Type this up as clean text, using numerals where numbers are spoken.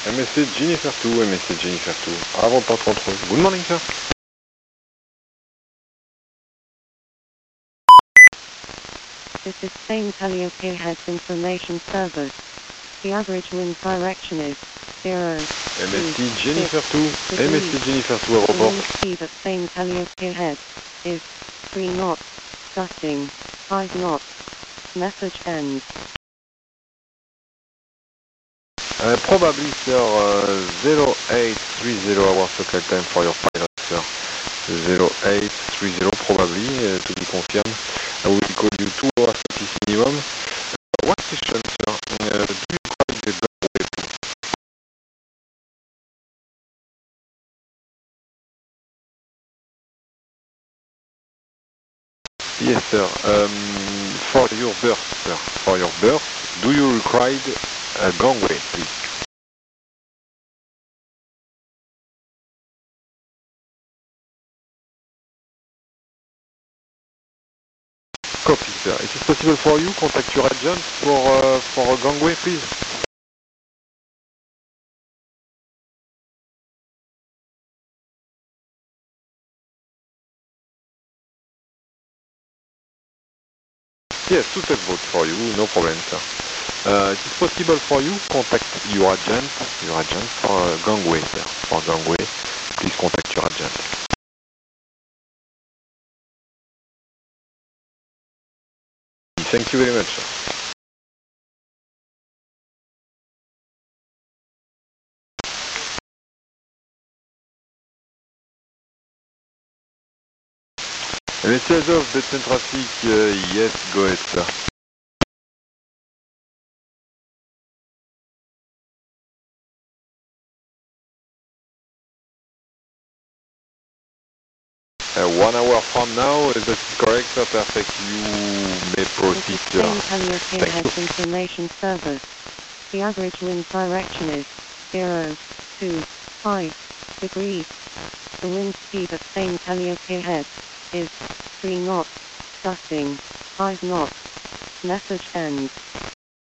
MSC Jennifer 2, MSC Jennifer 2. Avant de control. Good morning, sir. This is Spain Calliope Heads Information Service. The average wind direction is 0. MSC Jennifer 2, MSC Jennifer 2 à The report. wind speed at Spain Calliope Heads is 3 knots, gusting 5 knots. Message ends. Probably, sir, 0830 hours local time for your pilot, sir. 0830 probably, to be confirmed. I will call you 2 hours notice minimum. One question, sir. Do you call the gangway, please? Yes, sir. For your berth, sir. For your berth, do you require a gangway, please? Copy, sir. Is it possible for you contact your agent for a gangway, please? Yes, to tugboat for you, no problem, sir. It is possible for you contact your agent for a gangway, sir. For gangway, please contact your agent. Thank you very much, sir. Message of Betsen Traffic, yes, go ahead, sir. One hour from now, is that correct, sir? Perfect. You may proceed, This is sir. Spain Calliope Heads Information Service. The average wind direction is 0 to 5 degrees. The wind speed at Spain Calliope Heads is 3 knots, gusting 5 knots. Message ends.